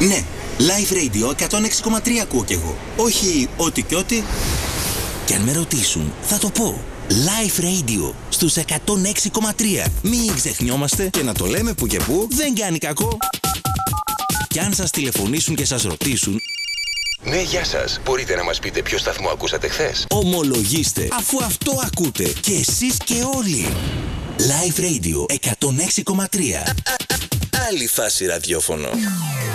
Ναι, Live Radio 106,3 ακούω κι εγώ. Όχι ό,τι και ό,τι. Και αν με ρωτήσουν, θα το πω. Live Radio στους 106,3. Μην ξεχνιόμαστε και να το λέμε που και που δεν κάνει κακό. Κι αν σας τηλεφωνήσουν και σας ρωτήσουν, ναι, γεια σας. Μπορείτε να μας πείτε ποιο σταθμό ακούσατε χθες? ομολογήστε, αφού αυτό ακούτε και εσείς και όλοι. Live Radio 106,3. Άλλη φάση ραδιόφωνο.